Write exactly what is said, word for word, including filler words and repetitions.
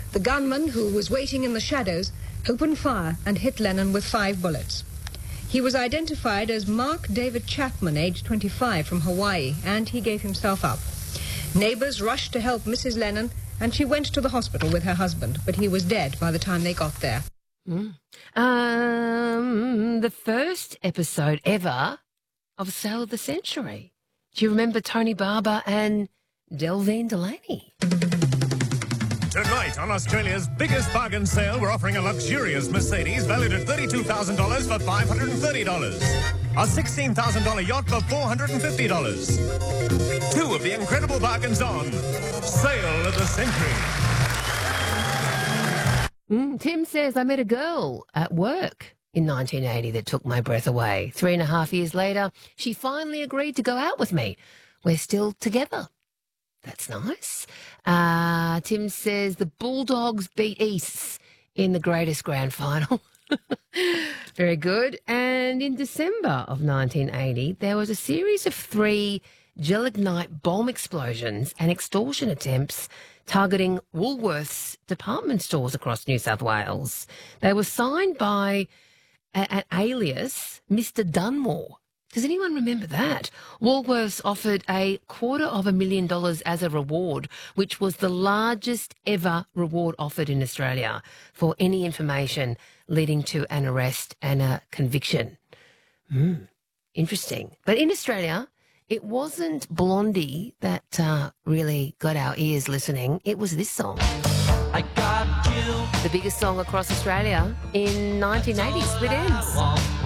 The gunman, who was waiting in the shadows, opened fire and hit Lennon with five bullets. He was identified as Mark David Chapman, aged twenty-five, from Hawaii, and he gave himself up. Neighbors rushed to help Missus Lennon, and she went to the hospital with her husband, but he was dead by the time they got there. Mm. Um, the first episode ever of Sale of the Century. Do you remember Tony Barber and Delvine Delaney? Tonight on Australia's biggest bargain sale, we're offering a luxurious Mercedes valued at thirty-two thousand dollars for five hundred thirty dollars. A sixteen thousand dollars yacht for four hundred fifty dollars. Two of the incredible bargains on Sale of the Century. Mm, Tim says, I met a girl at work in nineteen eighty that took my breath away. Three and a half years later, she finally agreed to go out with me. We're still together. That's nice. Uh, Tim says the Bulldogs beat Easts in the greatest grand final. Very good. And in December of nineteen eighty, there was a series of three gelignite bomb explosions and extortion attempts targeting Woolworths department stores across New South Wales. They were signed by an alias, Mister Dunmore. Does anyone remember that? Woolworths offered a quarter of a million dollars as a reward, which was the largest ever reward offered in Australia for any information leading to an arrest and a conviction. Hmm, interesting. But in Australia, it wasn't Blondie that uh, really got our ears listening. It was this song. I got you. The biggest song across Australia in nineteen eighty, Split Ends.